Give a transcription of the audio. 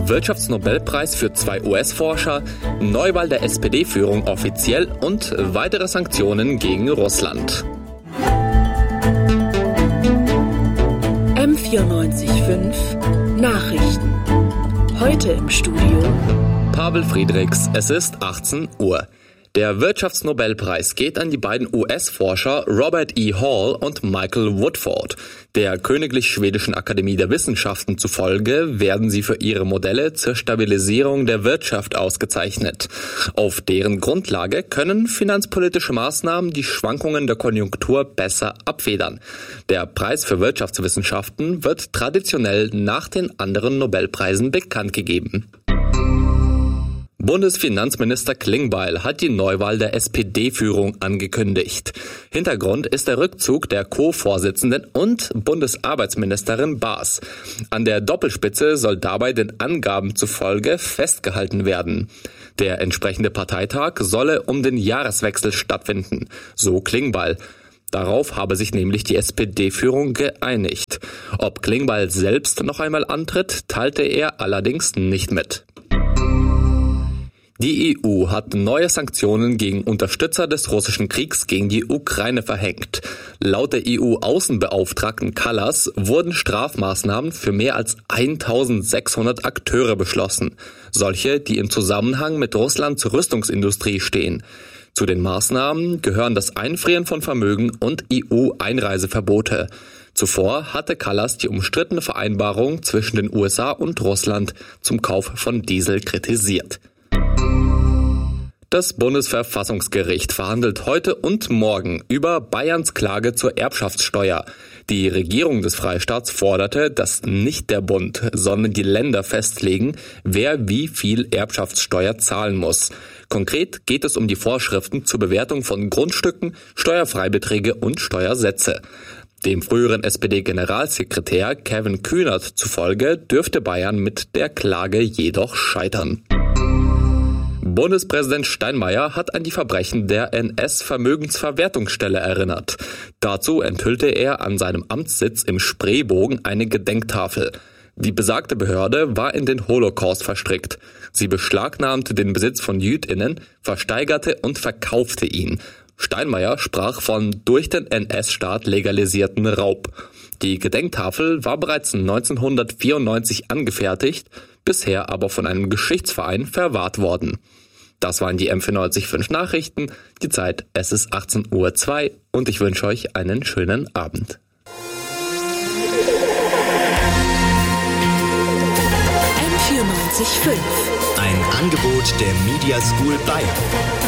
Wirtschaftsnobelpreis für 2 US-Forscher, Neuwahl der SPD-Führung offiziell und weitere Sanktionen gegen Russland. M94.5 Nachrichten. Heute im Studio Pavel Friedrichs, es ist 18 Uhr. Der Wirtschaftsnobelpreis geht an die beiden US-Forscher Robert E. Hall und Michael Woodford. Der Königlich Schwedischen Akademie der Wissenschaften zufolge werden sie für ihre Modelle zur Stabilisierung der Wirtschaft ausgezeichnet. Auf deren Grundlage können finanzpolitische Maßnahmen die Schwankungen der Konjunktur besser abfedern. Der Preis für Wirtschaftswissenschaften wird traditionell nach den anderen Nobelpreisen bekannt gegeben. Bundesfinanzminister Klingbeil hat die Neuwahl der SPD-Führung angekündigt. Hintergrund ist der Rückzug der Co-Vorsitzenden und Bundesarbeitsministerin Baas. An der Doppelspitze soll dabei den Angaben zufolge festgehalten werden. Der entsprechende Parteitag solle um den Jahreswechsel stattfinden, so Klingbeil. Darauf habe sich nämlich die SPD-Führung geeinigt. Ob Klingbeil selbst noch einmal antritt, teilte er allerdings nicht mit. Die EU hat neue Sanktionen gegen Unterstützer des russischen Kriegs gegen die Ukraine verhängt. Laut der EU-Außenbeauftragten Kallas wurden Strafmaßnahmen für mehr als 1600 Akteure beschlossen. Solche, die im Zusammenhang mit Russlands Rüstungsindustrie stehen. Zu den Maßnahmen gehören das Einfrieren von Vermögen und EU-Einreiseverbote. Zuvor hatte Kallas die umstrittene Vereinbarung zwischen den USA und Russland zum Kauf von Diesel kritisiert. Das Bundesverfassungsgericht verhandelt heute und morgen über Bayerns Klage zur Erbschaftssteuer. Die Regierung des Freistaats forderte, dass nicht der Bund, sondern die Länder festlegen, wer wie viel Erbschaftssteuer zahlen muss. Konkret geht es um die Vorschriften zur Bewertung von Grundstücken, Steuerfreibeträge und Steuersätze. Dem früheren SPD-Generalsekretär Kevin Kühnert zufolge dürfte Bayern mit der Klage jedoch scheitern. Bundespräsident Steinmeier hat an die Verbrechen der NS-Vermögensverwertungsstelle erinnert. Dazu enthüllte er an seinem Amtssitz im Spreebogen eine Gedenktafel. Die besagte Behörde war in den Holocaust verstrickt. Sie beschlagnahmte den Besitz von JüdInnen, versteigerte und verkaufte ihn. Steinmeier sprach von durch den NS-Staat legalisierten Raub. Die Gedenktafel war bereits 1994 angefertigt, bisher aber von einem Geschichtsverein verwahrt worden. Das waren die M94.5 Nachrichten. Die Zeit, es ist 18:02 Uhr und ich wünsche euch einen schönen Abend. M94.5 Ein Angebot der Media School Bayern.